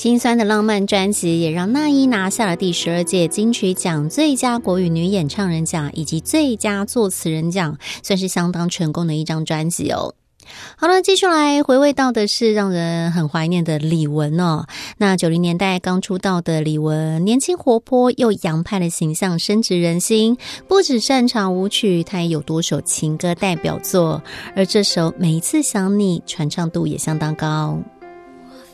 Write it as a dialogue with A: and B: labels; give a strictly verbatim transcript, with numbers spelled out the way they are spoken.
A: 心酸的浪漫专辑也让那英拿下了第十二届金曲奖最佳国语女演唱人奖以及最佳作词人奖，算是相当成功的一张专辑哦。好了，继续来回味到的是让人很怀念的李玟哦。那九零年代刚出道的李玟，年轻活泼又洋派的形象深植人心，不只擅长舞曲，她也有多首情歌代表作，而这首《每一次想你》传唱度也相当高。